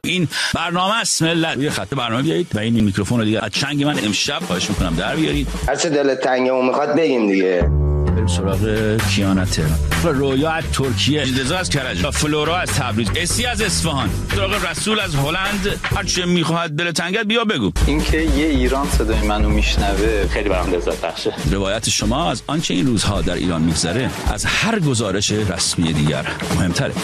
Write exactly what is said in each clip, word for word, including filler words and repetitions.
این برنامه است ملت. روی خط برنامه بیایید و این میکروفون رو دیگه از چنگ من امشب خواهش میکنم در بیارید. هر چه دلت تنگه و میخواد بگیم دیگه. بریم سراغ کیانت رویا از ترکیه، رضا از کرج، فلورا از تبریز، اسی از اصفهان، سراغ رسول از هلند. هر چه میخواد دلت تنگت بیا بگو. اینکه یه ایران صدای منو میشنوه خیلی برام لذت بخشه. روایت شما از آنچه این روزها در ایران میگذره از هر گزارش رسمی دیگر مهمتره.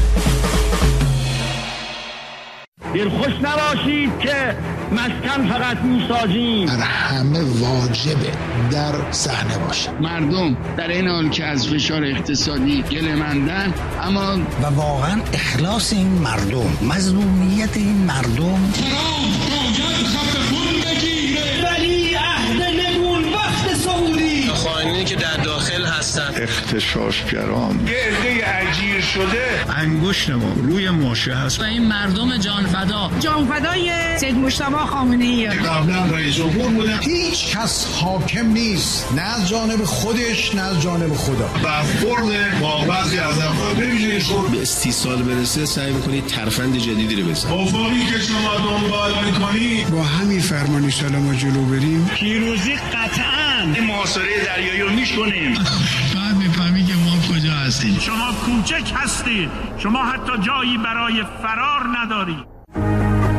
دلخوش نباشید که مسکن فقط میسازیم. در همه واجبه در صحنه باشه. مردم در این حال که از فشار اقتصادی گله‌مندن، اما و واقعا اخلاص این مردم، مظلومیت این مردم. ترام باید خط خون بگیره. ولی عهد نگون وقت سعودی خائنینی که در داخل هستن، اغتشاشگران، یه عده اجیر شده، انگشت ما روی ماشه هست و این مردم جانفدا جانفدای سید مجتبی خامنه‌ای قبلا رئیس جمهور بودن. هیچ کس حاکم نیست، نه از جانب خودش نه از جانب خدا. برخورد با بعضی از افراد ببینید شروع به استیصال برسه سعی می‌کنید ترفند جدیدی رو بزنید. افقی که شما دنبال می‌کنید با همین فرمان سلام ما جلو بریم پیروزی قطعاً. این محاصره دریایی رو می‌کنیم. بعد می‌فهمی که ما کجا هستیم. شما کوچک هستید، شما حتی جایی برای فرار ندارید.